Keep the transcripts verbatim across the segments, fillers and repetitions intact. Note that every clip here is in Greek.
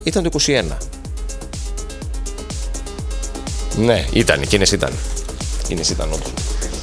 ήταν το είκοσι ένα. Ναι, ήταν, εκείνες ήταν. Εκείνες ήταν όντως.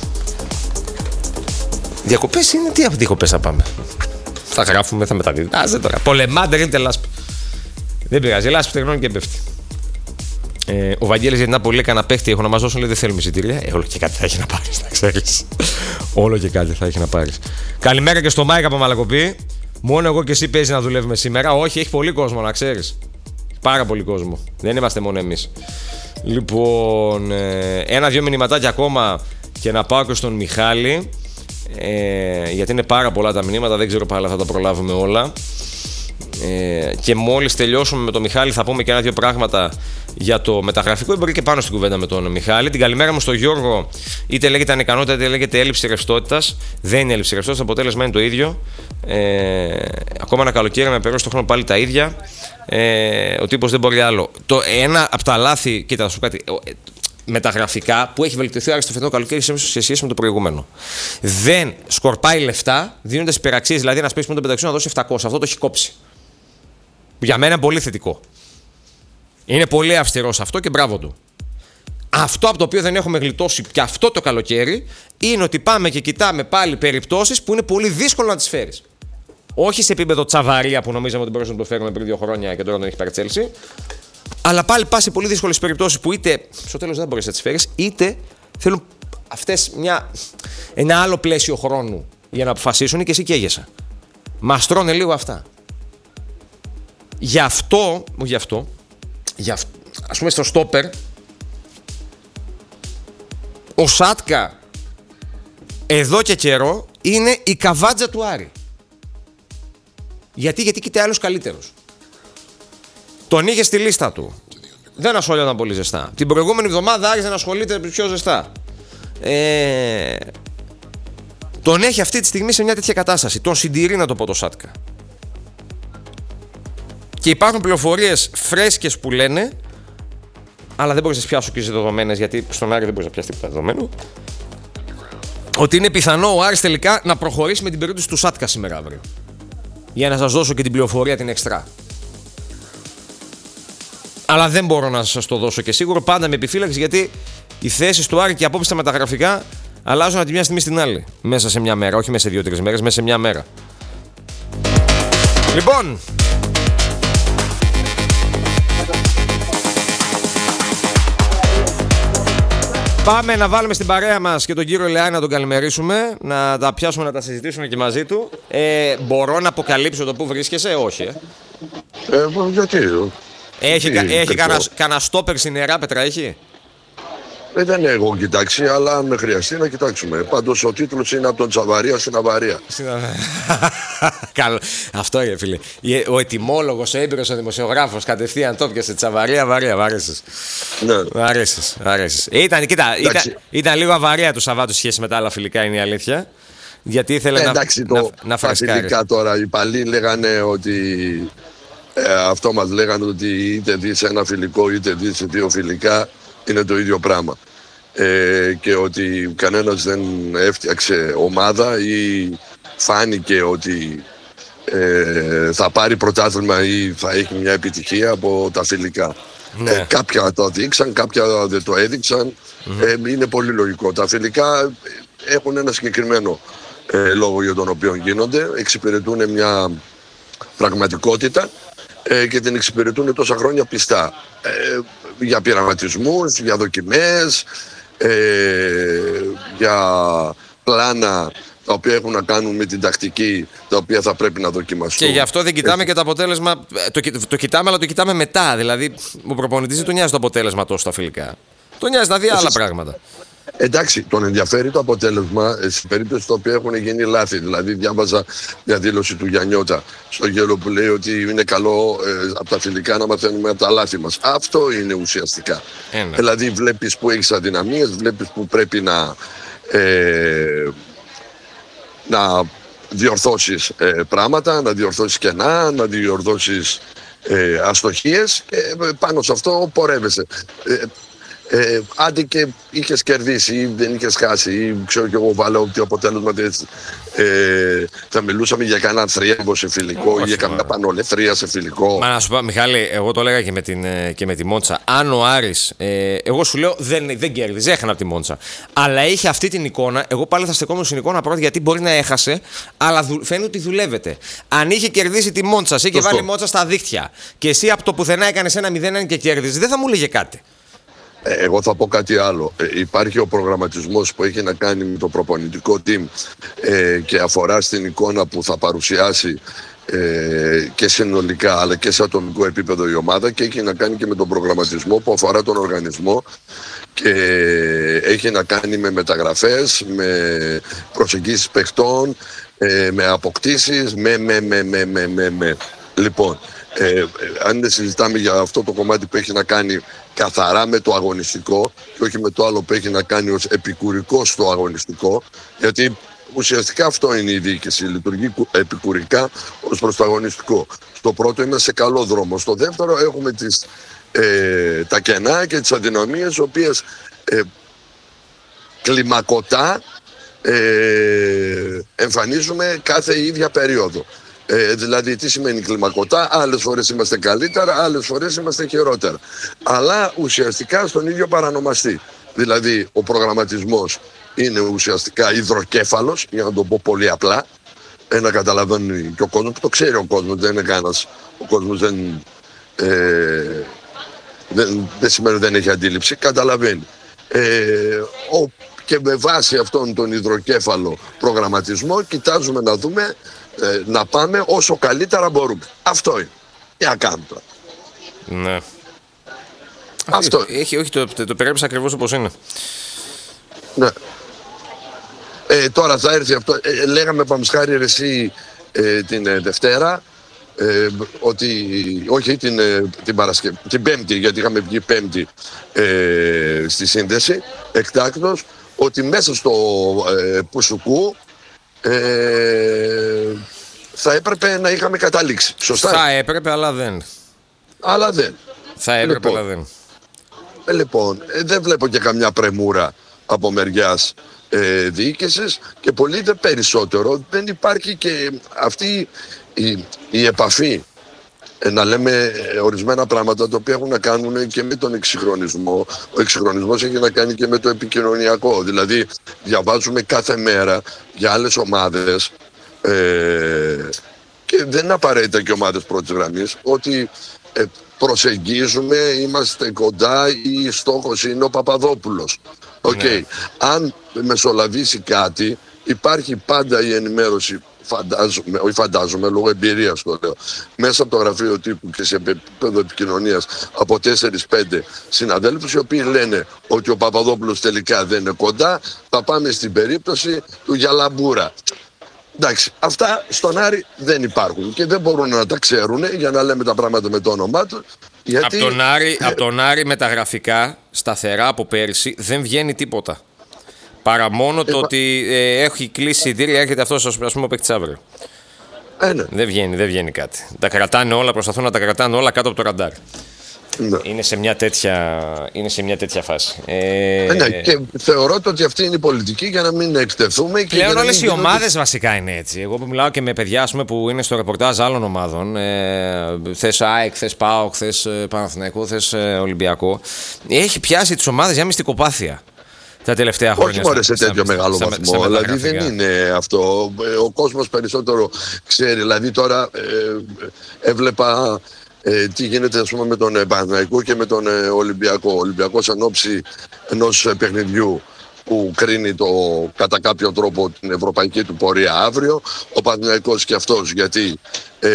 Διακοπές είναι, τι διακοπές θα πάμε. Θα γράφουμε, θα μεταδίδουμε. Άσε τώρα. Πολεμάντερ είναι λάσπη. Δεν πειράζει, λάσπη τριγνώνει και πέφτει. Ε, ο Βαγγέλης για την Νάπολη έκανε παίχτη, έχω να μας δώσουν, λέει δεν θέλουμε εισιτήρια. Ε, όλο και κάτι θα έχει να πάρεις, να ξέρεις. Όλο και κάτι θα έχει να πάρεις. Καλημέρα και στο Μάικα από Μαλακοπή. Μόνο εγώ και εσύ παίζει να δουλεύουμε σήμερα. Όχι, έχει πολύ κόσμο, να ξέρεις. Πάρα πολύ κόσμο. Δεν είμαστε μόνο εμείς. Λοιπόν, ε, ένα-δυο μηνυματάκια ακόμα και να πάω και στον Μιχάλη. Ε, γιατί είναι πάρα πολλά τα μηνύματα, δεν ξέρω πάλι θα τα προλάβουμε όλα. Ε, και μόλις τελειώσουμε με τον Μιχάλη θα πούμε και ένα-δύο πράγματα για το μεταγραφικό, ή μπορεί και πάνω στην κουβέντα με τον Μιχάλη. Την καλημέρα μου στον Γιώργο. Είτε λέγεται ανικανότητα είτε λέγεται έλλειψη ρευστότητας. Δεν είναι έλλειψη ρευστότητας, το αποτέλεσμα είναι το ίδιο. Ε, ακόμα ένα καλοκαίρι με περάσει το χρόνο πάλι τα ίδια. Ε, ο τύπος δεν μπορεί άλλο. Το ένα από τα λάθη, κοίτα να σου πω κάτι. Μεταγραφικά που έχει βελτιωθεί άριστα το φετινό καλοκαίρι σε σχέση με το προηγούμενο. Δεν σκορπάει λεφτά δίνοντας υπεραξίες. Δηλαδή, ένα παίκτη που είναι να δώσει επτακόσια. Αυτό το έχει κόψει. Για μένα είναι πολύ θετικό. Είναι πολύ αυστηρός αυτό και μπράβο του. Αυτό από το οποίο δεν έχουμε γλιτώσει και αυτό το καλοκαίρι είναι ότι πάμε και κοιτάμε πάλι περιπτώσεις που είναι πολύ δύσκολο να τις φέρεις. Όχι σε επίπεδο Τσαβαρία που νομίζαμε ότι μπορούσαμε να το φέρουμε πριν δύο χρόνια και τώρα τον έχει πάρει Τσέλσι. Αλλά πάλι πας σε πολύ δύσκολες περιπτώσεις που είτε στο τέλος δεν μπορείς να τις φέρεις, είτε θέλουν αυτές μια, ένα άλλο πλαίσιο χρόνου για να αποφασίσουν και εσύ καίγεσαι. Μας τρώνε λίγο αυτά. Γι' αυτό, όχι γι' αυτό, γι' αυτό, ας πούμε στο στόπερ, ο Σάτκα εδώ και καιρό είναι η καβάτζα του Άρη. Γιατί, γιατί κοιτάει άλλος καλύτερος. Τον είχε στη λίστα του. Δεν ασχολιόταν πολύ ζεστά. Την προηγούμενη εβδομάδα άρχισε να ασχολείται πιο ζεστά. Ε, τον έχει αυτή τη στιγμή σε μια τέτοια κατάσταση. Τον συντηρεί, να το πω, το Σάτκα. Και υπάρχουν πληροφορίες φρέσκες που λένε, αλλά δεν μπορείς να τις πιάσω και τις δεδομένες, γιατί στον Άρη δεν μπορείς να πιάσει τίποτα δεδομένο, ότι είναι πιθανό ο Άρης τελικά να προχωρήσει με την περίπτωση του Σάτκα σήμερα αύριο. Για να σας δώσω και την πληροφορία την εξτρά. Αλλά δεν μπορώ να σας το δώσω και σίγουρο, πάντα με επιφύλαξη, γιατί οι θέσεις του Άρη και οι απόψεις στα μεταγραφικά αλλάζουν από τη μια στιγμή στην άλλη. Μέσα σε μια μέρα, όχι μέσα σε δύο-τρεις μέρες, μέσα σε μια μέρα. Λοιπόν. Πάμε να βάλουμε στην παρέα μας και τον κύριο Λεάνη να τον καλημερίσουμε, να τα πιάσουμε, να τα συζητήσουμε και μαζί του. Ε, μπορώ να αποκαλύψω το που βρίσκεσαι, όχι. Ε, ε γιατί. Έχει, κα, έχει κανένα στόπερ στην Ιεράπετρα, έχει. Ε, δεν έχω κοιτάξει, αλλά αν με χρειαστεί να κοιτάξουμε. Πάντως ο τίτλος είναι από τον Τσαβαρία στην Αβαρία. Καλό. Αυτό είναι, φίλε. Ο ετοιμόλογος, ο έμπειρος, ο δημοσιογράφος κατευθείαν το πιασε Τσαβαρία, Αβαρία. Μ' άρεσες. Ναι. Μ' άρεσες. Μ' άρεσες. Ήταν, κοίτα, ήταν, ήταν λίγο αβαρία του Σαββάτου σχέση με τα άλλα φιλικά, είναι η αλήθεια. Γιατί ήθελε ε, να, εντάξει, να, το, να φρασκάρει. Τα φιλικά τώρα, οι παλιοί λέγανε ότι. Ε, αυτό μας λέγανε ότι είτε δεις ένα φιλικό είτε δεις δύο φιλικά είναι το ίδιο πράγμα. Ε, και ότι κανένας δεν έφτιαξε ομάδα ή φάνηκε ότι ε, θα πάρει πρωτάθλημα ή θα έχει μια επιτυχία από τα φιλικά. Ναι. Ε, κάποια το δείξαν, κάποια δεν το έδειξαν. Mm-hmm. Ε, είναι πολύ λογικό. Τα φιλικά έχουν ένα συγκεκριμένο ε, λόγο για τον οποίο γίνονται. Εξυπηρετούν μια πραγματικότητα ε, και την εξυπηρετούν τόσα χρόνια πιστά. Ε, για πειραματισμούς, για δοκιμές, ε, για πλάνα τα οποία έχουν να κάνουν με την τακτική, τα οποία θα πρέπει να δοκιμαστούν. Και γι' αυτό δεν κοιτάμε και το αποτέλεσμα. Το, το κοιτάμε, αλλά το κοιτάμε μετά. Δηλαδή, ο προπονητής δεν τον νοιάζει το αποτέλεσμα τόσο στα φιλικά. Τον νοιάζει να δει άλλα πράγματα. Εντάξει, τον ενδιαφέρει το αποτέλεσμα στην περίπτωση στο οποίο έχουν γίνει λάθη. Δηλαδή, διάβαζα μια δήλωση του Γιαννιώτα στο Γέλο που λέει ότι είναι καλό ε, από τα φιλικά να μαθαίνουμε από τα λάθη μας. Αυτό είναι ουσιαστικά. Ένα. Δηλαδή, βλέπεις που έχεις αδυναμίες, βλέπεις που πρέπει να, ε, να διορθώσεις ε, πράγματα, να διορθώσεις κενά, να διορθώσεις ε, αστοχίες και πάνω σε αυτό πορεύεσαι. Ε, Ε, άντε και είχες κερδίσει ή δεν είχες χάσει ή ξέρω και εγώ βάλω ότι αποτέλεσμα ε, θα μιλούσαμε για κανένα θρίαμβο σε φιλικό όχι, ή για καμιά πανολεθρία σε φιλικό. Μα να σου πω, Μιχάλη, εγώ το έλεγα και με, την, και με τη Μόντσα. Αν ο Άρης, ε, εγώ σου λέω δεν, δεν κέρδιζε, έχανα από τη Μόντσα. Αλλά είχε αυτή την εικόνα, εγώ πάλι θα στεκόμουν στην εικόνα πρώτα γιατί μπορεί να έχασε, αλλά δου, φαίνεται ότι δουλεύεται. Αν είχε κερδίσει τη Μόντσα, εσύ και βάλει Μόντσα στα δίχτυα και εσύ από το πουθενά έκανε ένα μηδέν ένα και κέρδιζε, δεν θα μου λέγε κάτι. Εγώ θα πω κάτι άλλο. Ε, υπάρχει ο προγραμματισμός που έχει να κάνει με το προπονητικό team ε, και αφορά στην εικόνα που θα παρουσιάσει ε, και συνολικά αλλά και σε ατομικό επίπεδο η ομάδα και έχει να κάνει και με τον προγραμματισμό που αφορά τον οργανισμό και έχει να κάνει με μεταγραφές, με προσεγγίσεις παιχτών, ε, με αποκτήσεις, με, με, με, με, με, με, με. Λοιπόν, ε, αν δεν συζητάμε για αυτό το κομμάτι που έχει να κάνει καθαρά με το αγωνιστικό και όχι με το άλλο που έχει να κάνει ως επικουρικό στο αγωνιστικό, γιατί ουσιαστικά αυτό είναι η διοίκηση, λειτουργεί επικουρικά ως προς το αγωνιστικό. Στο πρώτο είμαστε σε καλό δρόμο, στο δεύτερο έχουμε τις, ε, τα κενά και τις αδυναμίες οι οποίες ε, κλιμακωτά ε, εμφανίζουμε κάθε ίδια περίοδο. Ε, δηλαδή τι σημαίνει κλιμακωτά, άλλες φορές είμαστε καλύτερα, άλλες φορές είμαστε χειρότερα. Αλλά ουσιαστικά στον ίδιο παρανομαστή. Δηλαδή ο προγραμματισμός είναι ουσιαστικά υδροκέφαλος, για να το πω πολύ απλά, ε, να καταλαβαίνει και ο κόσμος, που το ξέρει ο κόσμος, δεν είναι κανένας, ο κόσμος δεν, ε, δεν, δεν σημαίνει ότι δεν έχει αντίληψη, καταλαβαίνει. Ε, ο, και με βάση αυτόν τον υδροκέφαλο προγραμματισμό κοιτάζουμε να δούμε Ε, να πάμε όσο καλύτερα μπορούμε. Αυτό είναι. Για να κάνουμε τώρα. Ναι. Αυτό. Έχει, όχι, το, το, το περίπτωση ακριβώς όπως είναι. Ναι. Ε, τώρα θα έρθει αυτό. Ε, λέγαμε Παμσχάρη ρε εσύ ε, την ε, Δευτέρα ε, ότι, όχι την, ε, την Παρασκευή, την Πέμπτη, γιατί είχαμε βγει Πέμπτη ε, στη σύνδεση, εκτάκτος, ότι μέσα στο ε, Πουσουκού Ε, θα έπρεπε να είχαμε καταλήξει. Σωστά. Θα έπρεπε, αλλά δεν. Αλλά δεν. Θα έπρεπε, λοιπόν, αλλά δεν. Ε, λοιπόν, ε, δεν βλέπω και καμιά πρεμούρα από μεριάς ε, διοίκησης και πολύ δε περισσότερο δεν υπάρχει και αυτή η, η επαφή. Ε, να λέμε ε, ορισμένα πράγματα τα οποία έχουν να κάνουν και με τον εξυγχρονισμό. Ο εξυγχρονισμός έχει να κάνει και με το επικοινωνιακό. Δηλαδή διαβάζουμε κάθε μέρα για άλλες ομάδες ε, και δεν είναι απαραίτητα και ομάδες πρώτης γραμμής ότι ε, προσεγγίζουμε, είμαστε κοντά ή στόχος είναι ο Παπαδόπουλος. Okay. Ναι. Αν μεσολαβήσει κάτι υπάρχει πάντα η ενημέρωση. Φαντάζομαι, όχι φαντάζομαι, λόγω εμπειρίας το λέω, μέσα από το γραφείο τύπου και σε επίπεδο επικοινωνίας από τέσσερις πέντε συναδέλφους οι οποίοι λένε ότι ο Παπαδόπουλος τελικά δεν είναι κοντά, θα πάμε στην περίπτωση του Γιαλαμπούρα. Εντάξει, αυτά στον Άρη δεν υπάρχουν και δεν μπορούν να τα ξέρουν για να λέμε τα πράγματα με το όνομά του. Γιατί... Από τον Άρη, από τον Άρη με τα γραφικά σταθερά από πέρυσι δεν βγαίνει τίποτα. Παρά μόνο το ε, ότι ε, έχει κλείσει εισιτήρια, έρχεται αυτός ας πούμε ο παίκτης αύριο. Ε, ναι. Δεν βγαίνει, δεν βγαίνει κάτι. Τα κρατάνε όλα, προσπαθούν να τα κρατάνε όλα κάτω από το ραντάρ. Ναι. Είναι, σε μια τέτοια, είναι σε μια τέτοια φάση. Ε, ε, ναι, και θεωρώ ότι αυτή είναι η πολιτική για να μην εκτεθούμε. Πλέον όλες οι ομάδες βασικά είναι έτσι. Εγώ που μιλάω και με παιδιά ας πούμε, που είναι στο ρεπορτάζ άλλων ομάδων, ε, θες ΑΕΚ, θες ΠΑΟΚ, θες Παναθηναϊκό, θες Ολυμπιακό, έχει πιάσει τις ομάδες για μυστικοπάθεια. Τα τελευταία χρόνια. Όχι μόνο σε τέτοιο στα, μεγάλο στα, βαθμό. Στα δηλαδή δεν είναι αυτό. Ο κόσμος περισσότερο ξέρει. Δηλαδή τώρα ε, έβλεπα ε, τι γίνεται ας πούμε, με τον Παναθηναϊκό και με τον ε, Ολυμπιακό. Ο Ολυμπιακός εν ώψη ενός ε, παιχνιδιού που κρίνει το, κατά κάποιο τρόπο την ευρωπαϊκή του πορεία αύριο. Ο Παναθηναϊκός και αυτός γιατί ε,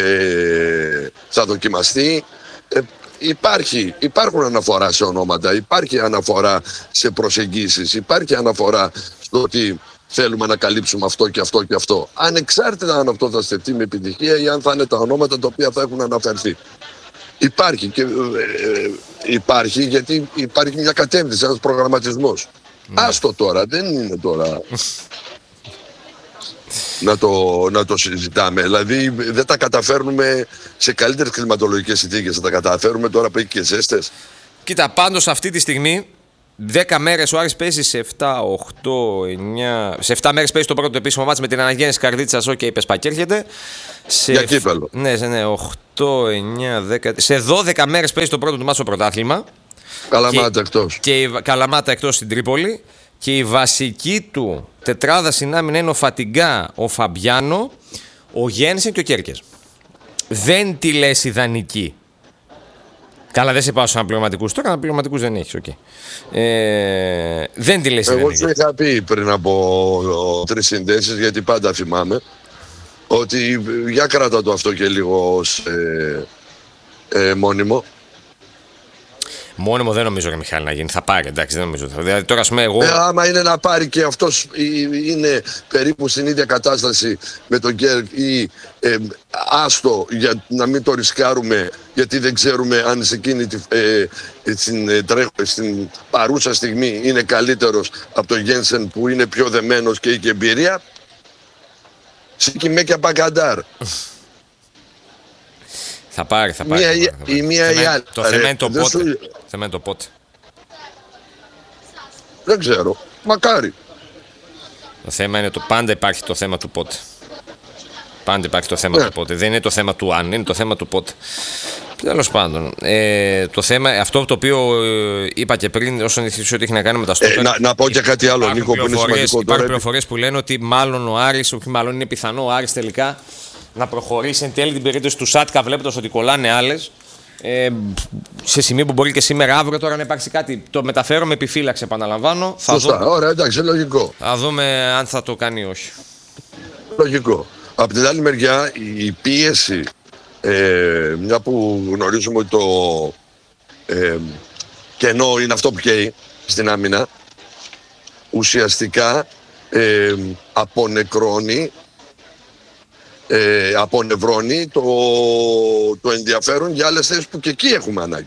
θα δοκιμαστεί. Ε, Υπάρχει, υπάρχουν αναφορά σε ονόματα, υπάρχει αναφορά σε προσεγγίσεις, υπάρχει αναφορά στο ότι θέλουμε να καλύψουμε αυτό και αυτό και αυτό. Ανεξάρτητα αν αυτό θα στεφτεί με επιτυχία ή αν θα είναι τα ονόματα τα οποία θα έχουν αναφερθεί. Υπάρχει και ε, ε, υπάρχει γιατί υπάρχει μια κατεύθυνση, ένας προγραμματισμός. Mm. Άστο τώρα, δεν είναι τώρα... Να το, να το συζητάμε. Δηλαδή δεν τα καταφέρνουμε σε καλύτερες κλιματολογικές συνθήκες. Θα τα καταφέρουμε τώρα που έχει και ζέστες. Κοίτα, πάντως αυτή τη στιγμή δέκα μέρες ο Άρης παίζει σε επτά, οκτώ, εννιά. Σε επτά μέρες παίζει το πρώτο επίσημο μάτς με την αναγέννηση Καρδίτσας. Οκ, okay, είπες πακέρχεται. Σε... Για κύπελλο. Ναι, ναι, οκτώ, εννιά, δέκα. Σε δώδεκα μέρες παίζει το πρώτο του μάτς στο πρωτάθλημα. Καλαμάτα εκτός. Και η Καλαμάτα εκτός στην Τρίπολη. Και η βασική του τετράδα στην άμυνα είναι ο Φατιγκά, ο Φαμπιάνο, ο Γένσεν και ο Κέρκες. Δεν τη λες ιδανική. Καλά, δεν σε πάω στους αναπληρωματικούς. Τώρα αναπληρωματικούς δεν έχεις. Okay. Ε, δεν τη λες ιδανική. Εγώ σου είχα πει πριν από τρεις συνδέσεις, γιατί πάντα θυμάμαι, ότι για κράτα το αυτό και λίγο ως ε, ε, μόνιμο. Μόνιμο δεν νομίζω, ρε Μιχάλη, να γίνει. Θα πάρει, εντάξει, δεν νομίζω. Δηλαδή, τώρα, ας πούμε, εγώ... Ε, άμα είναι να πάρει και αυτός είναι περίπου στην ίδια κατάσταση με τον Γκέρκ ή ε, άστο για να μην το ρισκάρουμε, γιατί δεν ξέρουμε αν σε εκείνη τη, ε, στην, ε, τρέχω, στην παρούσα στιγμή είναι καλύτερος από τον Γένσεν που είναι πιο δεμένος και έχει εμπειρία. Σήκη και Παγκαντάρ. Θα πάρει, θα πάρει. Μία, θα πάρει, θα πάρει. Η μία ή άλλη. Το θέμα είναι το πότε. Σου... θέμα είναι το πότε. Δεν ξέρω. Μακάρι. Το θέμα είναι το πάντα υπάρχει το θέμα του πότε. Πάντα υπάρχει το θέμα ναι. του πότε. Δεν είναι το θέμα του αν, είναι το θέμα του πότε. Τέλος πάντων. Ε, το θέμα, αυτό το οποίο ε, είπα και πριν, όσον ότι έχει να κάνει με τα στόπερ. Ε, να, να πω και κάτι άλλο, Νίκο, που είναι σημαντικό. Υπάρχουν πληροφορίες που λένε ότι μάλλον ο Άρης, όχι μάλλον είναι πιθανό ο Άρης τελικά να προχωρήσει εν τέλει την περίπτωση του Σάτκα, βλέποντας ότι κολλάνε άλλες. Ε, σε σημείο που μπορεί και σήμερα, αύριο, τώρα να υπάρξει κάτι. Το μεταφέρω με επιφύλαξη, επαναλαμβάνω. Θα Σωστά, δούμε, ωραία, εντάξει, λογικό. Θα δούμε αν θα το κάνει ή όχι. Λογικό. Από την άλλη μεριά, η πίεση, ε, μια που γνωρίζουμε ότι το ε, κενό είναι αυτό που καίει στην άμυνα, ουσιαστικά ε, απονεκρώνει, ε, απονευρώνει το, το ενδιαφέρον για άλλες θέσεις που και εκεί έχουμε ανάγκη.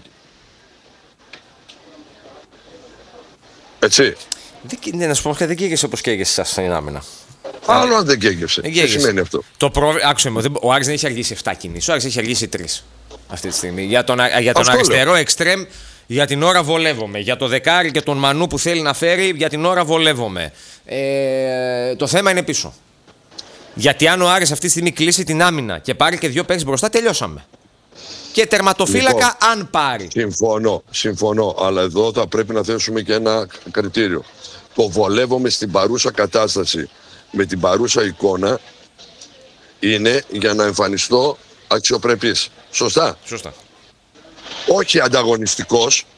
Έτσι. Δεν, να σου πω, δεν καίγεσαι όπως καίγεσαι σας στην άμυνα. Άλλο αν δεν καίγεσαι. Τι σημαίνει αυτό? Το προ... Άκουσε με, ο Άρης δεν έχει αργήσει επτά κινήσεις. Ο Άρης έχει αργήσει τρεις αυτή τη στιγμή. Για τον, για τον αριστερό εξτρέμ για την ώρα βολεύομαι. Για το δεκάρι και τον Μανού που θέλει να φέρει για την ώρα βολεύομαι. Ε, το θέμα είναι πίσω. Γιατί αν ο Άρης αυτή τη στιγμή κλείσει την άμυνα και πάρει και δύο παίκτες μπροστά, τελειώσαμε. Και τερματοφύλακα λοιπόν, αν πάρει. Συμφωνώ, συμφωνώ. Αλλά εδώ θα πρέπει να θέσουμε και ένα κριτήριο. Το βολεύομαι στην παρούσα κατάσταση με την παρούσα εικόνα είναι για να εμφανιστώ αξιοπρεπής. Σωστά. Σωστά. Όχι ανταγωνιστικός.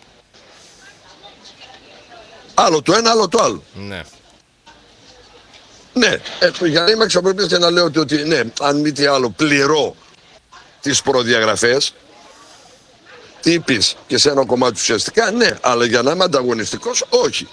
Άλλο το ένα, άλλο το άλλο. Ναι. Ναι, ε, για να είμαι αξιοπρεπής και να λέω ότι, ότι ναι, αν μη τι άλλο πληρώ τις προδιαγραφές, τύπης και σε ένα κομμάτι ουσιαστικά, ναι, αλλά για να είμαι ανταγωνιστικός, όχι.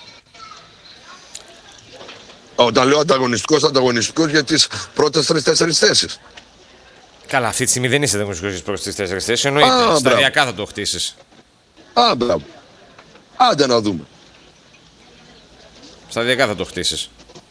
Όταν λέω ανταγωνιστικός, ανταγωνιστικός για τις πρώτες τρεις-τέσσερις θέσεις. Καλά, αυτή τη στιγμή δεν είσαι ανταγωνιστικός για τις πρώτες τρεις-τέσσερις θέσεις, εννοείται. Σταδιακά θα το χτίσεις. Α, μπράβο. Άντε να δούμε. Σταδιακά θα το χτίσεις.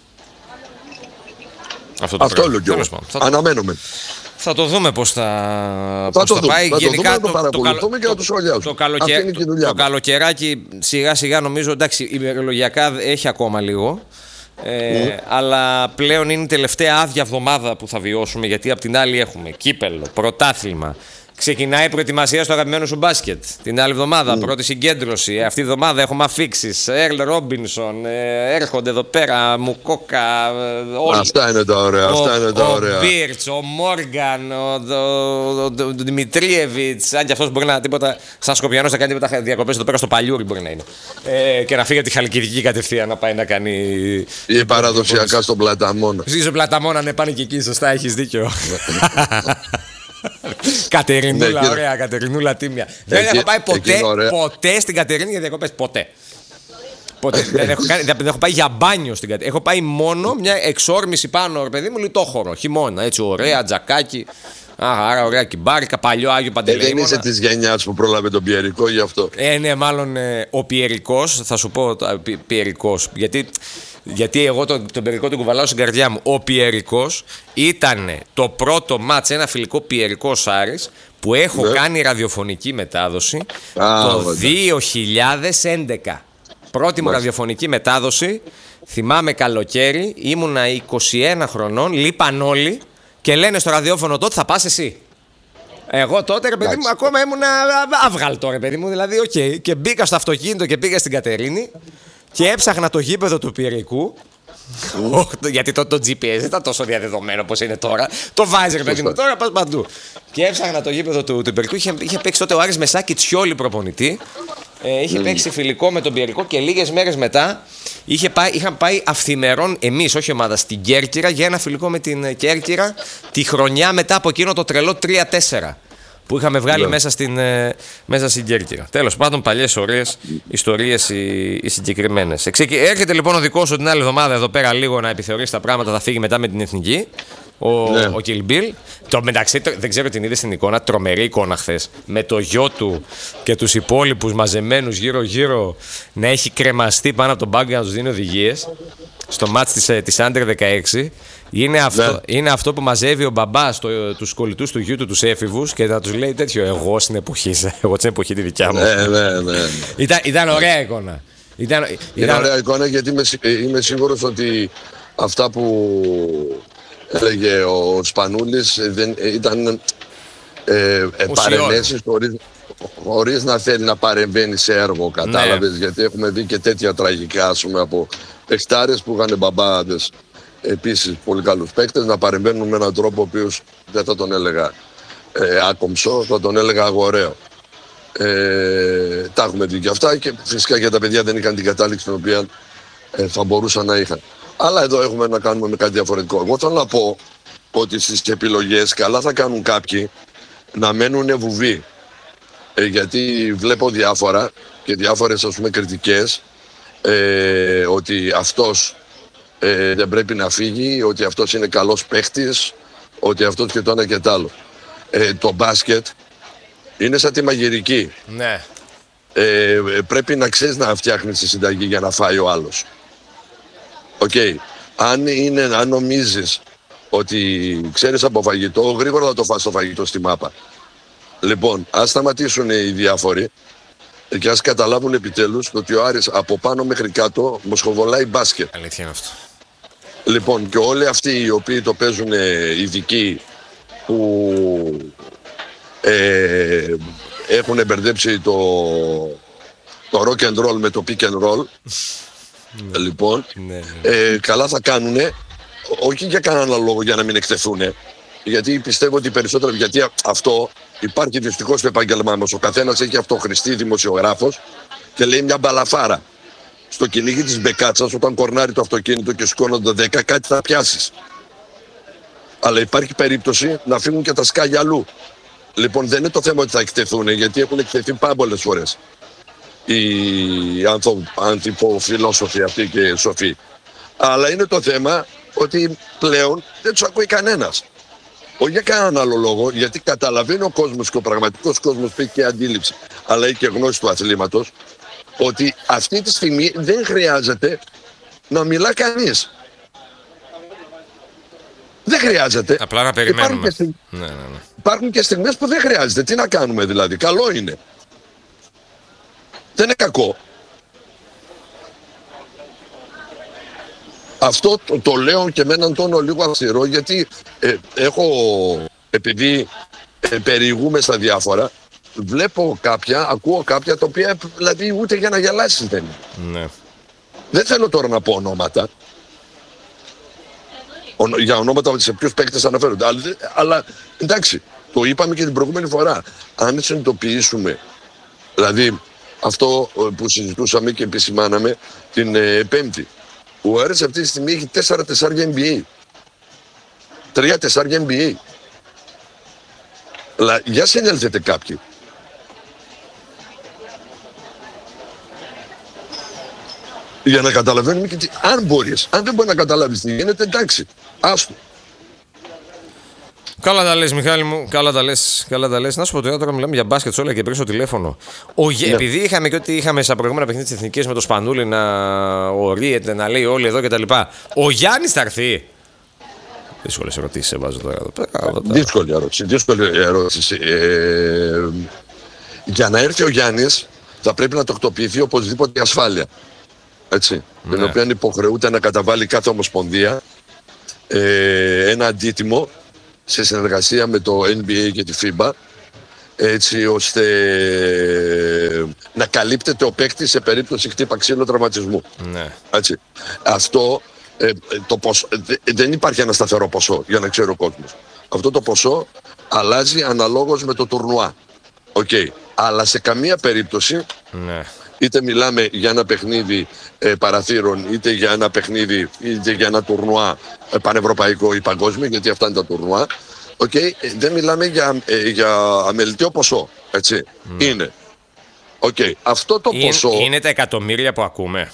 Αυτό, το Αυτό λέω κι εγώ. Αναμένουμε. Θα το δούμε πώς θα, θα, πώς το θα δούμε. πάει. Θα Γενικά το, δούμε, το, το, το, το, και να το σχολιάσουμε. Το, καλοκαι... το, το καλοκαιράκι σιγά σιγά νομίζω, εντάξει, ημερολογιακά έχει ακόμα λίγο. Ε, mm. Αλλά πλέον είναι η τελευταία άδεια εβδομάδα που θα βιώσουμε, γιατί απ' την άλλη έχουμε κύπελλο, πρωτάθλημα. Ξεκινάει η προετοιμασία στο αγαπημένο σου μπάσκετ. Την άλλη εβδομάδα, mm. πρώτη συγκέντρωση. Αυτή τη εβδομάδα έχουμε αφίξεις. Ερλ Ρόμπινσον, ε, έρχονται εδώ πέρα. Μουκόκα. Όλοι. Αυτά είναι τα ωραία. Ο, αυτά είναι τα ωραία. Ο Μπίρτς, ο Μόργαν, ο, ο, ο, ο, ο Δημητρίεβιτς. Αν και αυτός μπορεί να τίποτα. Σαν Σκοπιανός να κάνει τίποτα διακοπές εδώ πέρα στο Παλιούρι μπορεί να είναι. Ε, και να φύγει από τη Χαλκιδική κατευθείαν να πάει να κάνει. Ή παραδοσιακά στον Πλαταμόνα. Στον Πλαταμόνα, ναι, πάνε και εκεί. Σωστά, έχεις δίκιο. Κατερινούλα, ναι, ωραία, Κατερινούλα τίμια. Δεν έχω πάει ποτέ, ποτέ στην Κατερίνη για διακοπές. Ποτέ. ποτέ. δεν, έχω κάνει, δεν έχω πάει για μπάνιο στην Κατερίνη. Έχω πάει μόνο μια εξόρμηση πάνω, ρε παιδί μου, λιτόχωρο. Χειμώνα, έτσι, ωραία, τζακάκι. Άρα, ωραία κυμπάρικα, παλιό Άγιο Παντελεήμονα. Ε, δεν είσαι της γενιάς που πρόλαβε τον Πιερικό γι' αυτό. Ε, ναι, μάλλον ε, ο Πιερικός, θα σου πω πι, Πιερικός. Γιατί. Γιατί εγώ τον, τον Πιερικό τον κουβαλάω στην καρδιά μου. Ο Πιερικός ήταν το πρώτο μάτς, ένα φιλικό Πιερικός Άρης, που έχω ναι. κάνει ραδιοφωνική μετάδοση Α, το δύο χιλιάδες έντεκα. Πρώτη μου ραδιοφωνική μετάδοση, θυμάμαι καλοκαίρι, ήμουνα είκοσι ένα χρονών, λείπαν όλοι και λένε στο ραδιόφωνο τότε θα πας εσύ. Εγώ τότε, ρε παιδί μου, ακόμα ήμουνα αύγαλτο, ρε παιδί μου, δηλαδή, οκ. Okay. Και μπήκα στο αυτοκίνητο και πήγα στην Κατερίνη και έψαχνα το γήπεδο του Πυρηνικού. Γιατί το, το τζι πι ες δεν ήταν τόσο διαδεδομένο όπως είναι τώρα. Το βάζει, ρε παιδί μου, τώρα πας παντού. Και έψαχνα το γήπεδο του, του Πυρηνικού. Είχε, είχε παίξει τότε ο Άρης Μεσάκη Τσιόλη προπονητή. Ε, είχε mm. παίξει φιλικό με τον Πυρηνικό και λίγες μέρες μετά είχε πάει, είχαν πάει αυθημερών εμείς, όχι ομάδα, στην Κέρκυρα για ένα φιλικό με την Κέρκυρα τη χρονιά μετά από εκείνο το τρελό τρία τέσσερα που είχαμε βγάλει yeah. μέσα, στην, ε, μέσα στην Κέρκυρα. Τέλος πάντων, παλιές ωραίες ιστορίες οι, οι συγκεκριμένες. Έρχεται λοιπόν ο δικός σου την άλλη εβδομάδα εδώ πέρα λίγο να επιθεωρήσει τα πράγματα, θα φύγει μετά με την Εθνική. Ο, ναι. ο Kill Bill. Το μεταξύ, το, δεν ξέρω την είδε στην εικόνα, τρομερή εικόνα χθες. Με το γιο του και τους υπόλοιπους μαζεμένους γύρω-γύρω να έχει κρεμαστεί πάνω από τον μπάγκο να τους δίνει οδηγίες. Στο μάτς της, της Under δεκαέξι. Είναι αυτό, ναι. είναι αυτό που μαζεύει ο μπαμπάς το, τους κολλητούς του γιού του, τους έφηβους, και θα τους λέει τέτοιο. Εγώ στην εποχή, εγώ στην εποχή τη δικιά μου. Ναι, ναι, ναι. Ήταν, ήταν ωραία εικόνα. Ήταν, ήταν... ήταν... Είναι ωραία εικόνα γιατί είμαι, είμαι σίγουρος ότι αυτά που έλεγε ο Σπανούλης δεν, ήταν ε, ε, παρεμβάσεις χωρίς, χωρίς να θέλει να παρεμβαίνει σε έργο, κατάλαβες, ναι. Γιατί έχουμε δει και τέτοια τραγικά, ας πούμε, από παιχτάρες που είχαν μπαμπάδες, επίσης πολύ καλούς παίκτες, να παρεμβαίνουν με έναν τρόπο ο οποίος δεν θα τον έλεγα ε, άκομψο, θα τον έλεγα αγοραίο. Ε, τα έχουμε δει και αυτά, και φυσικά και τα παιδιά δεν είχαν την κατάληξη την οποία ε, θα μπορούσαν να είχαν. Αλλά εδώ έχουμε να κάνουμε με κάτι διαφορετικό. Εγώ θέλω να πω ότι στις επιλογές καλά θα κάνουν κάποιοι να μένουν βουβοί. Ε, γιατί βλέπω διάφορα και διάφορες, ας πούμε, κριτικές ε, ότι αυτός ε, δεν πρέπει να φύγει, ότι αυτός είναι καλός παίχτης, ότι αυτός και το ένα και το άλλο. Ε, το μπάσκετ είναι σαν τη μαγειρική. Ναι. Ε, πρέπει να ξέρεις να φτιάχνεις τη συνταγή για να φάει ο άλλος. Οκ. Okay. Αν, είναι, αν νομίζεις ότι ξέρεις από φαγητό, γρήγορα θα το φας το φαγητό στη μάπα. Λοιπόν, ας σταματήσουν οι διάφοροι και ας καταλάβουν επιτέλους ότι ο Άρης από πάνω μέχρι κάτω μοσχοβολάει μπάσκετ. Αλήθεια είναι αυτό. Λοιπόν, και όλοι αυτοί οι οποίοι το παίζουν ειδικοί που ε, έχουν μπερδέψει το, το rock and roll με το pick and roll, ναι. Λοιπόν, ναι, ναι. Ε, καλά θα κάνουνε, όχι για κανένα λόγο για να μην εκτεθούνε, γιατί πιστεύω ότι περισσότερο, γιατί αυτό υπάρχει δυστυχώς στο επάγγελμά μας. Ο καθένας έχει αυτοχρηστεί δημοσιογράφος και λέει μια μπαλαφάρα. Στο κυνήγι της μπεκάτσας, όταν κορνάρει το αυτοκίνητο και σηκώνονται δέκα, κάτι θα πιάσεις. Αλλά υπάρχει περίπτωση να φύγουν και τα σκάλια αλλού. Λοιπόν, δεν είναι το θέμα ότι θα εκτεθούν, γιατί έχουν εκτεθεί πάρα πολλές φορές οι ανθιποφιλόσοφοι αυτοί και σοφοί. Αλλά είναι το θέμα ότι πλέον δεν τους ακούει κανένας. Όχι για κανέναν άλλο λόγο, γιατί καταλαβαίνει ο κόσμος και ο πραγματικός κόσμος που έχει και αντίληψη, αλλά έχει και γνώση του αθλήματος, ότι αυτή τη στιγμή δεν χρειάζεται να μιλά κανείς. Δεν χρειάζεται. Απλά να περιμένουμε. Υπάρχουν και, στιγ... ναι, ναι, ναι. Υπάρχουν και στιγμές που δεν χρειάζεται. Τι να κάνουμε δηλαδή, καλό είναι. Δεν είναι κακό. Αυτό το, το λέω και με έναν τόνο λίγο αυστηρό, γιατί ε, έχω, επειδή ε, περιηγούμε στα διάφορα, βλέπω κάποια, ακούω κάποια τα οποία δηλαδή ούτε για να γελάσεις δεν είναι. Ναι. Δεν θέλω τώρα να πω ονόματα. Ο, για ονόματα σε ποιους παίκτες αναφέρονται. Αλλά, αλλά εντάξει, το είπαμε και την προηγούμενη φορά. Αν συνειδητοποιήσουμε, δηλαδή αυτό που συζητούσαμε και επισημάναμε την ε, Πέμπτη, ο Άρης αυτή τη στιγμή έχει τέσσερα τέσσερα N B A. τρία τέσσερα N B A. Αλλά για συνέλθετε κάποιοι. Για να καταλαβαίνουμε και τι, αν μπορείς, αν δεν μπορεί να καταλάβεις τι γίνεται, εντάξει, άστο. Καλά τα λες, Μιχάλη μου, καλά τα λες, καλά τα λες. Να σου πω τώρα, τώρα μιλάμε για μπάσκετ όλα και πριν στο τηλέφωνο. Ο, ναι. Επειδή είχαμε και ότι είχαμε στα προηγούμενα παιχνίδια της Εθνικής με το Σπανούλη να ορίεται, να λέει όλοι εδώ κτλ. Ο Γιάννης θα έρθει. Δύσκολες ερωτήσεις σε βάζω τώρα εδώ πέρα. Δύσκολη ερώτηση, δύσκολη ερώτηση. Ε, για να έρθει ο Γιάννης θα πρέπει να τακτοποιηθεί οπωσδήποτε η ασφάλεια. Έτσι, Ναι. την οποία υποχρεούται να καταβάλει κάθε ομοσπονδία ε, ένα αντίτιμο σε συνεργασία με το N B A και τη φίμπα, έτσι ώστε να καλύπτεται ο παίκτης σε περίπτωση χτύπα ξύλο τραυματισμού. Ναι. Έτσι. Αυτό ε, το ποσό, δε, δεν υπάρχει ένα σταθερό ποσό για να ξέρει ο κόσμος. Αυτό το ποσό αλλάζει αναλόγως με το τουρνουά. Okay. Αλλά σε καμία περίπτωση, Ναι. είτε μιλάμε για ένα παιχνίδι ε, παραθύρων, είτε για ένα παιχνίδι, είτε για ένα τουρνουά ε, πανευρωπαϊκό ή παγκόσμιο, γιατί αυτά είναι τα τουρνουά, okay, ε, δεν μιλάμε για, ε, για αμεληταίο ποσό. Έτσι. Mm. Είναι. Okay. Αυτό το Είναι, ποσό. είναι τα εκατομμύρια που ακούμε.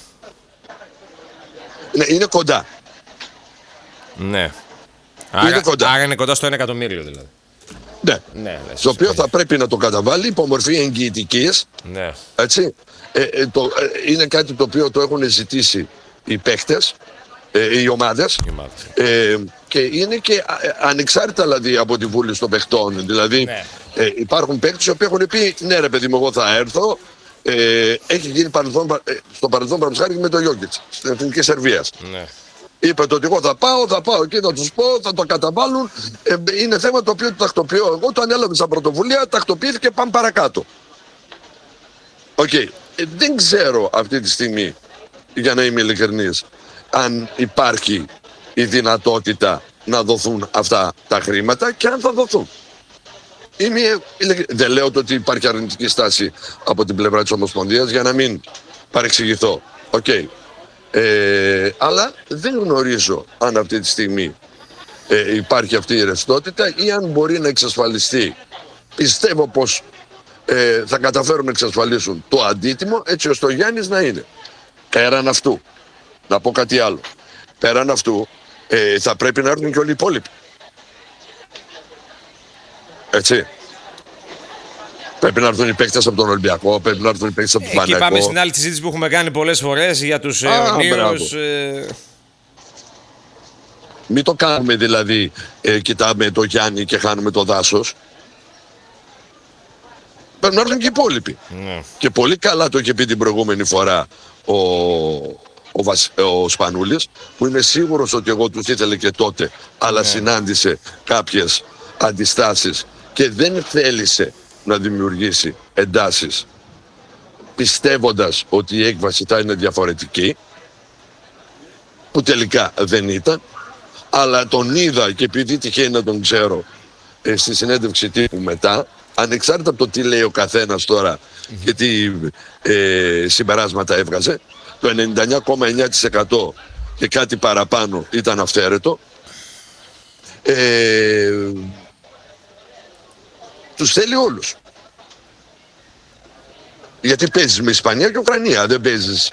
Ναι, είναι κοντά. Ναι. Άρα είναι κοντά. άρα είναι κοντά στο ένα εκατομμύριο δηλαδή. Ναι. Ναι, λες, το οποίο ναι. θα πρέπει να το καταβάλει υπό μορφή εγγυητικής. Ναι. Έτσι. Ε, ε, το, ε, είναι κάτι το οποίο το έχουν ζητήσει οι παίκτες, ε, οι ομάδες. Οι ομάδες. Ε, και είναι και ε, ανεξάρτητα δηλαδή από τη βούληση των παιχτών. Δηλαδή Ναι. ε, υπάρχουν παίκτες οι οποίοι έχουν πει ναι ρε παιδί μου εγώ θα έρθω. Ε, έχει γίνει παρελθόν, ε, στο παρελθόν παραδείγματος χάρη με το Γιόκιτς στην Εθνική Σερβίας. Ναι. Είπε το ότι εγώ θα πάω, θα πάω εκεί να τους πω, θα το καταβάλουν. Ε, είναι θέμα το οποίο το τακτοποιώ εγώ, το ανέλαβε σαν πρωτοβουλία, τακτοποιήθηκε, πάμε παρακάτω. Οκ. Okay. Ε, δεν ξέρω αυτή τη στιγμή, για να είμαι ειλικρινής, αν υπάρχει η δυνατότητα να δοθούν αυτά τα χρήματα και αν θα δοθούν. Είμαι, δεν λέω το ότι υπάρχει αρνητική στάση από την πλευρά της Ομοσπονδίας για να μην παρεξηγηθώ. Okay. Ε, αλλά δεν γνωρίζω αν αυτή τη στιγμή ε, υπάρχει αυτή η ρευστότητα ή αν μπορεί να εξασφαλιστεί. Πιστεύω πως ε, θα καταφέρουν να εξασφαλίσουν το αντίτιμο έτσι ώστε ο Γιάννης να είναι. Πέραν αυτού, να πω κάτι άλλο. Πέραν αυτού ε, θα πρέπει να έρθουν και όλοι οι υπόλοιποι. Έτσι. Πρέπει να έρθουν οι παίκτες από τον Ολυμπιακό, πρέπει να έρθουν οι παίκτες από τον Παναθηναϊκό. Εκεί πάμε στην άλλη συζήτηση που έχουμε κάνει πολλές φορές για τους αιωνίους. Ε... Μην το κάνουμε δηλαδή, ε, κοιτάμε το Γιάννη και χάνουμε το δάσος. Πρέπει να έρθουν και οι υπόλοιποι. Ναι. Και πολύ καλά το είχε πει την προηγούμενη φορά ο, ο, Βασ, ο Σπανούλης, που είμαι σίγουρος ότι εγώ τους ήθελε και τότε, αλλά ναι. συνάντησε κάποιες αντιστάσεις και δεν θέλησε να δημιουργήσει εντάσεις, πιστεύοντας ότι η έκβαση θα είναι διαφορετική, που τελικά δεν ήταν, αλλά τον είδα και επειδή τυχαίνει να τον ξέρω ε, στη συνέντευξη τύπου μετά, ανεξάρτητα από το τι λέει ο καθένας τώρα mm-hmm. και τι ε, συμπεράσματα έβγαζε, το ενενήντα εννιά κόμμα εννιά τοις εκατό και κάτι παραπάνω ήταν αυθαίρετο. Ε, τους θέλει όλους. Γιατί παίζεις με Ισπανία και Ουκρανία, δεν παίζεις.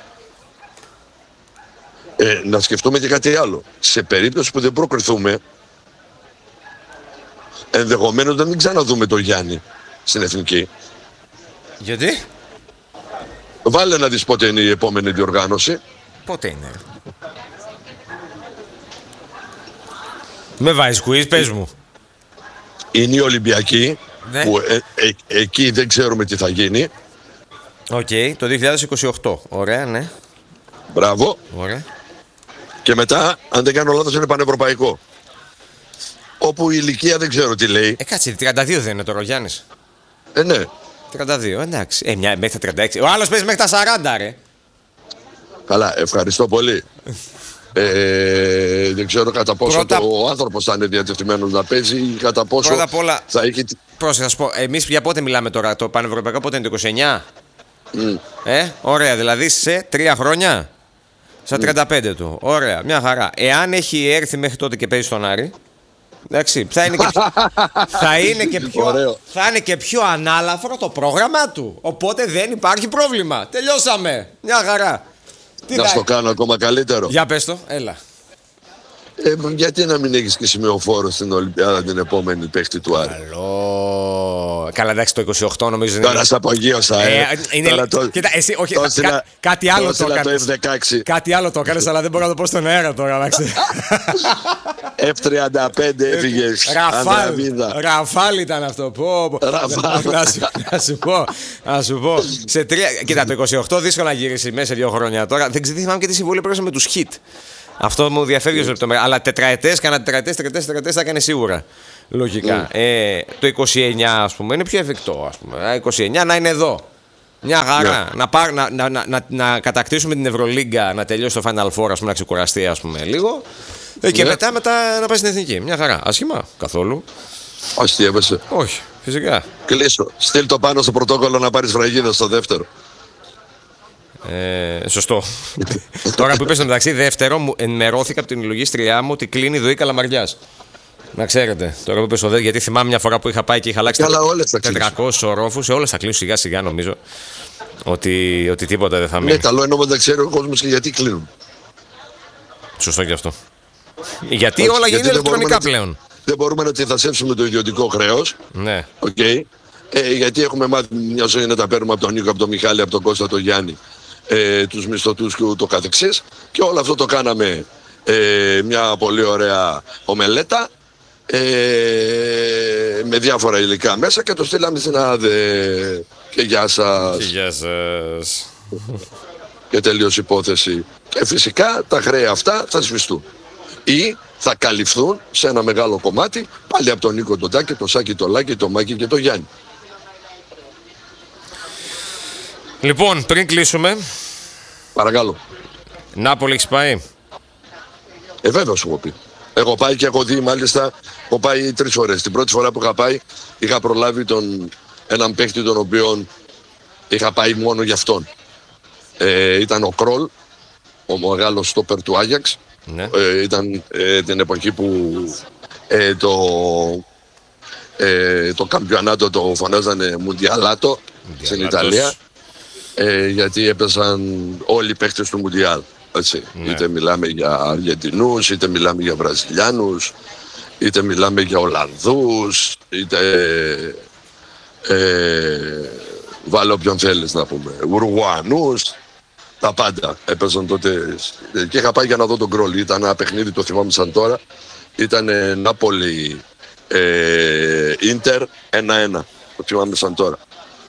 Ε, να σκεφτούμε και κάτι άλλο. Σε περίπτωση που δεν προκριθούμε, ενδεχομένως να μην ξαναδούμε τον Γιάννη στην Εθνική. Γιατί? Βάλε να δεις πότε είναι η επόμενη διοργάνωση. Πότε είναι? Με βάζεις quiz, πες μου. Είναι η Ολυμπιακή, ναι. που ε, ε, ε, εκεί δεν ξέρουμε τι θα γίνει. Οκ, okay, το δύο χιλιάδες είκοσι οκτώ. Ωραία, ναι. Μπράβο. Ωραία. Και μετά, αν δεν κάνω λάθος, είναι πανευρωπαϊκό. Όπου η ηλικία δεν ξέρω τι λέει. Ε, κάτσε, τριάντα δύο δεν είναι τώρα ο Γιάννης? Ε, ναι. τριάντα δύο, εντάξει. Ε, μια, μέχρι τα τριάντα έξι. Ο άλλος παίζει μέχρι τα σαράντα, ρε. Καλά, ευχαριστώ πολύ. Ε, δεν ξέρω κατά πόσο Πρώτα... το, ο άνθρωπος θα είναι διατεθειμένος να παίζει ή κατά πόσο Πρώτα απ' όλα, θα έχει... Πρόσεχε, θα σου πω, εμείς για πότε μιλάμε τώρα, το πανευρωπαϊκό πότε είναι, το είκοσι εννιά? Mm. Ε, ωραία, δηλαδή σε τρία χρόνια. Στα τριάντα πέντε mm. του. Ωραία, μια χαρά. Εάν έχει έρθει μέχρι τότε και παίζει στον Άρη, εντάξει, θα είναι και πιο, θα είναι και πιο, θα είναι και πιο ανάλαφρο το πρόγραμμά του. Οπότε δεν υπάρχει πρόβλημα. Τελειώσαμε. Μια χαρά. Τι να στο κάνω ακόμα καλύτερο. Για πες το, έλα. Ε, γιατί να μην έχεις και σημειοφόρο στην Ολυμπιάδα την επόμενη παίχτη του Άρη? Καλό. Καλά, εντάξει, το είκοσι οκτώ νομίζω. Τώρα σε απογείωσα, ε. ε είναι... Τώρα το... Κοίτα, εσύ, όχι, το κα... στείλα... κάτι άλλο το έκανες. Το έκανες. εφ δεκαέξι. Κάτι άλλο το έκανες, αλλά δεν μπορώ να το πω στον αέρα τώρα. εφ τριάντα πέντε έφυγες. Ραφάλ, Ραφάλ ήταν αυτό. Πω, πω. Ραφάλ. Να, σου, να σου πω. Να σου πω. Σε τρία... Κοίτα, το είκοσι οκτώ δύσκολο να γυρίσει μέσα σε δύο χρόνια τώρα. Δεν θυμάμαι και τι συμβόλαιο πρέπει με τους Hit. Αυτό μου διαφέρει ως λεπτομέρεια. Αλλά τετραετές, κανένα τετραετές, τετραετές, τετραετές θα έκανε σίγουρα. Λογικά. Mm. Ε, το είκοσι εννιά, ας πούμε, είναι πιο εφικτό. Ας πούμε. είκοσι εννιά να είναι εδώ. Μια χαρά. Yeah. Να, πάρ, να, να, να, να, να κατακτήσουμε την Ευρωλίγκα, να τελειώσει το Final Four, ας πούμε, να ξεκουραστεί, ας πούμε, λίγο. Ε, και yeah. μετά, μετά να πάει στην Εθνική. Μια χαρά. Άσχημα καθόλου. Όχι, έβεσαι. Όχι, φυσικά. Κλείσω. Στείλ το πάνω στο πρωτόκολλο να πάρεις φραγίδα στο δεύτερο. Ε, σωστό. Τώρα που είπες στο μεταξύ, δεύτερο, μου ενημερώθηκα από την λογίστριά μου ότι κλείνει η Δοή Καλαμαριάς. Να ξέρετε. Τώρα που είπες στο δεύτερο, γιατί θυμάμαι μια φορά που είχα πάει και είχα αλλάξει τετρακόσιους ορόφους. Όλες θα κλείσουν σιγά σιγά, νομίζω. Ότι, ότι τίποτα δεν θα μείνει. Ναι, καλό εννοώ να ξέρει ο κόσμος και γιατί κλείνουν. Σωστό και αυτό. Γιατί όχι, όλα γίνονται ηλεκτρονικά πλέον. Δεν μπορούμε να αντιθασέψουμε το ιδιωτικό χρέος. Ναι. Okay. Ε, γιατί έχουμε μάθει μια ζωή να τα παίρνουμε από τον Νίκο, από τον Μιχάλη, από τον Κώστα, τον Γιάννη. Ε, τους μισθωτούς και ούτω καθεξής, και όλο αυτό το κάναμε ε, μια πολύ ωραία ομελέτα ε, με διάφορα υλικά μέσα και το στείλαμε στην ΑΔΕ και γεια σας και γεια σας και τελείωσε υπόθεση. Και φυσικά τα χρέη αυτά θα σβηστούν ή θα καλυφθούν σε ένα μεγάλο κομμάτι πάλι από τον Νίκο τον Τάκη, τον Σάκη τον Λάκη, τον Μάκη και τον Γιάννη. Λοιπόν, πριν κλείσουμε. Παρακαλώ. Νάπολη έχεις πάει? Ε, βέβαια σου έχω πει. Έχω πάει και έχω δει, μάλιστα, έχω πάει τρεις φορές. Την πρώτη φορά που είχα πάει, είχα προλάβει τον, έναν παίχτη τον οποίο είχα πάει μόνο για αυτόν. Ε, ήταν ο Κρόλ, ο μεγάλος στόπερ του Άγιαξ. Ναι. Ε, ήταν ε, την εποχή που ε, το, ε, το καμπιονάτο το φωνάζανε Μουντιαλάτο στην Ιταλία. Ε, γιατί έπαιζαν όλοι οι παίχτες του Μουντιάλ. Ναι. Είτε μιλάμε για Αργεντινούς, είτε μιλάμε για Βραζιλιάνους, είτε μιλάμε για Ολλανδούς, είτε ε, βάλε όποιον θέλεις να πούμε, Ουρουγουανούς, τα πάντα έπαιζαν τότε. Και είχα πάει για να δω τον Γκρόλ. Ήταν ένα παιχνίδι, το θυμάμαι σαν τώρα, ήταν Νάπολη ε, Ίντερ ένα ένα, το θυμάμαι σαν τώρα.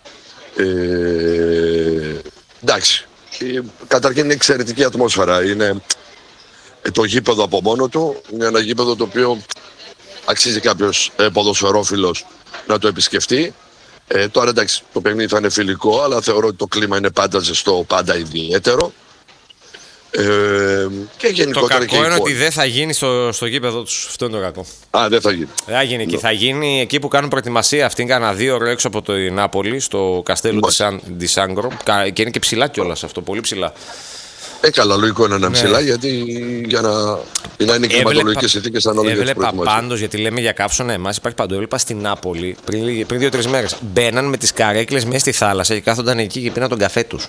Ε, εντάξει, καταρχήν είναι εξαιρετική ατμόσφαιρα. Είναι το γήπεδο από μόνο του. Είναι ένα γήπεδο το οποίο αξίζει κάποιος ε, ποδοσφαιρόφιλος να το επισκεφτεί. Ε, τώρα εντάξει, το παιχνίδι θα είναι φιλικό, αλλά θεωρώ ότι το κλίμα είναι πάντα ζεστό, πάντα ιδιαίτερο. Ε, και γενικότερα το κακό και είναι ότι δεν θα γίνει στο, στο γήπεδο τους. Αυτό είναι το κακό. Α, δεν θα γίνει. Δεν θα γίνει. No. Και θα γίνει εκεί που κάνουν προετοιμασία. Αυτή είναι κανένα δύο ώρες έξω από το Νάπολη, στο Καστέλο τη Σάγκρο. Και είναι και ψηλά κιόλας αυτό, πολύ ψηλά. Ε, καλά, λογικό είναι να είναι ψηλά, γιατί για να, να είναι κλιματολογικές συνθήκες ανάλογες. Έβλεπα πάντως, γιατί λέμε για καύσωνα εμάς, υπάρχει παντού. Έβλεπα στην Νάπολη πριν, πριν δύο-τρεις μέρες. Μπαίναν με τις καρέκλες μέσα στη θάλασσα και κάθονταν εκεί και πίναν τον καφέ τους.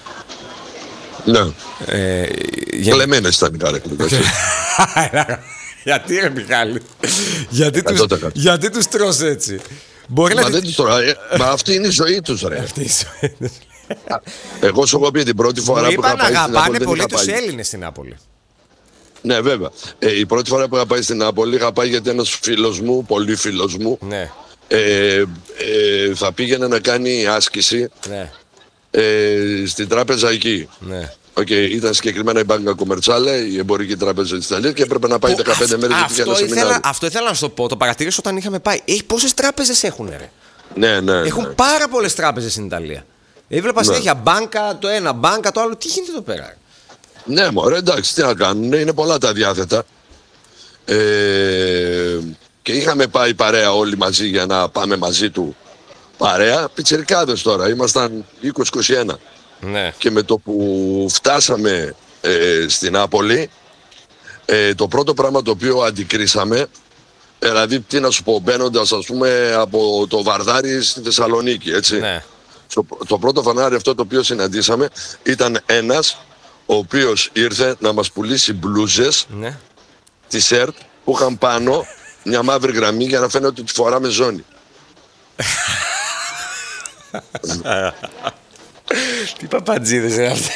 Ναι. Ε, για... Κλεμμένες ήταν οι καρέκλες. Γιατί ρε Μιχάλη, γιατί, τους, γιατί τους τρως έτσι? Μπορεί μα να... δεν τους τρώω, ε, μα αυτή είναι η ζωή τους ρε. Αυτή η ζωή τους. Εγώ σου έχω πει την πρώτη φορά που είχα πάει στην Νάπολη. Αγαπάνε πολύ τους Έλληνες στην Νάπολη. Ναι, βέβαια. Ε, η πρώτη φορά που είχα πάει στην Νάπολη είχα πάει γιατί ένας φίλος μου, πολύ φίλος μου, ναι. ε, ε, θα πήγαινε να κάνει άσκηση ναι. ε, στην τράπεζα εκεί. Ναι. Okay, ήταν συγκεκριμένα η Banca Commerciale, η εμπορική τράπεζα της Ιταλίας, και έπρεπε να πάει δεκαπέντε μέρες για πήγαινε ένα σεμινάριο. Αυτό ήθελα να σου το πω, το παρατήρησα όταν είχαμε πάει. Έχει πόσες τράπεζες έχουν, ρε? Ναι, ναι. Έχουν ναι. πάρα πολλές τράπεζες στην Ιταλία. Έβλεπα ναι. συνέχεια μπάνκα το ένα, μπάνκα το άλλο. Τι γίνεται εδώ πέρα? Ναι, μωρέ, εντάξει, τι να κάνουν, είναι πολλά τα διάθετα. Ε, και είχαμε πάει παρέα όλοι μαζί για να πάμε μαζί του παρέα. Πιτσιρικάδες τώρα, ήμασταν είκοσι είκοσι ένα. Ναι. Και με το που φτάσαμε ε, στην Νάπολη, ε, το πρώτο πράγμα το οποίο αντικρίσαμε, δηλαδή τι να σου πω, μπαίνοντας ας πούμε από το Βαρδάρι στη Θεσσαλονίκη, έτσι. Ναι. Το, το πρώτο φανάρι αυτό το οποίο συναντήσαμε ήταν ένας ο οποίος ήρθε να μας πουλήσει μπλούζες, ναι. t-shirt που είχαν πάνω μια μαύρη γραμμή για να φαίνεται ότι τη φοράμε ζώνη. Τι παπατζίδες είναι αυτά.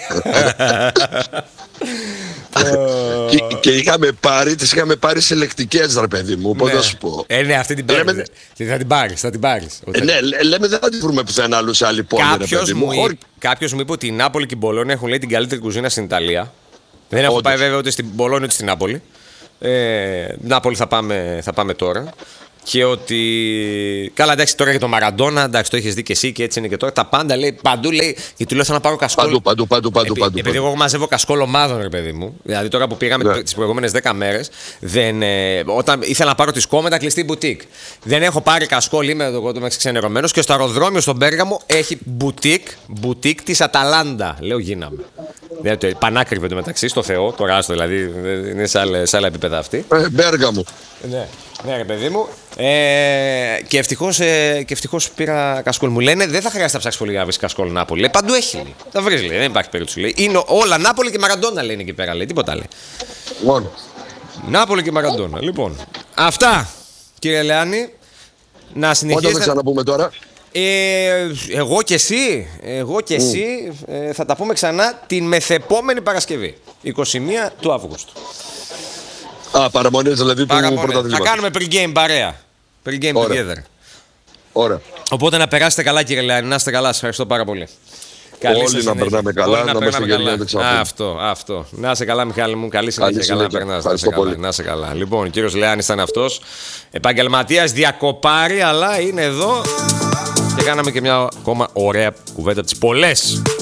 και, και είχαμε πάρει, τις είχαμε πάρει συλλεκτικές, ρε παιδί μου, οπότε θα σου πω. Ε, ναι, αυτή την παίρνεις. Λέμε... Θα την πάρεις, θα την πάρεις. Ε, ναι, λέμε δεν θα την βρούμε πουθενά άλλου σε άλλη πόλη, ρε παιδί μου. Κάποιος μου είπε ότι η Νάπολη και η Μπολόνια έχουν, λέει, την καλύτερη κουζίνα στην Ιταλία. Δεν έχω πάει βέβαια ούτε στην Μπολόνια ούτε στην Νάπολη. Ε, Νάπολη θα πάμε, θα πάμε τώρα. Και ότι. Καλά, εντάξει, τώρα για το Μαραντόνα, εντάξει, το έχεις δει και εσύ και έτσι είναι και τώρα. Τα πάντα λέει παντού, λέει. Γιατί του λέω θα να πάρω κασκόλ. Παντού, παντού, παντού. παντού, Επει, παντού επειδή εγώ μαζεύω κασκόλ ομάδων, ρε παιδί μου. Δηλαδή τώρα που πήγαμε ναι. τις προηγούμενες δέκα μέρες, δεν, ε, όταν ήθελα να πάρω τη σκόμετα, κλειστή μπουτίκ. Δεν έχω πάρει κασκόλ, είμαι εδώ το ξενερωμένος και στο αεροδρόμιο στον Πέργαμο έχει μπουτίκ, μπουτίκ της Αταλάντα. Λέω γίναμε. Δηλαδή, πανάκριβο εντωμεταξύ, στο Θεό, το ράστο δηλαδή, είναι σε άλλα, σε άλλα επίπεδα αυτή. Ε, Μπέργαμο. Ναι, ναι, ρε παιδί μου. Ε, και ευτυχώς ε, πήρα κασκόλ. Μου λένε δεν θα χρειάζεται να ψάξει πολύ για να βρει κασκόλ Νάπολη. Λέει, παντού έχει. Λέει. Θα βρει, λέει. Δεν υπάρχει περίπτωση. Λέει. Είναι όλα Νάπολη και Μαραντόνα λένε εκεί πέρα. Λέει. Τίποτα λέει. Μόνο. Νάπολη και Μαραντόνα. Λοιπόν, αυτά κύριε Λεάνη. Να συνεχίσετε. Όταν θα ξαναπούμε τώρα. Ε, εγώ και εσύ, εγώ και mm. εσύ ε, θα τα πούμε ξανά την μεθεπόμενη Παρασκευή, εικοστή πρώτη του Αυγούστου. Α, παραμονές δηλαδή του πρωταθλήματος. Θα κάνουμε pre-game παρέα. Pre-game together. Ωραία. Οπότε να περάσετε καλά κύριε Λεάνη, να είστε καλά, σας ευχαριστώ πάρα πολύ. Καλή Όλοι να περνάμε καλά, να είμαστε γελιοί. Αυτό, αυτό. Να είσαι καλά, Μιχάλη μου. Καλή συνέχεια. Καλά να περνάς. Να είσαι καλά. Να είσαι καλά. Λοιπόν, ο κύριος Λεάνης ήταν αυτός. Επαγγελματίας, διακοπάρη, αλλά είναι εδώ. Και κάναμε και μια ακόμα ωραία κουβέντα από τις πολλές